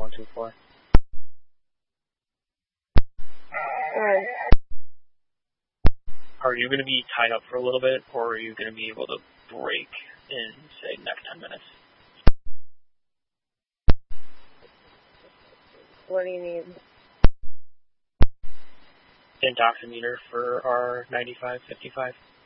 124. Are you going to be tied up for a little bit, or are you going to be able to break in, say, next 10 minutes? What do you need? Intoximeter for our 95-55.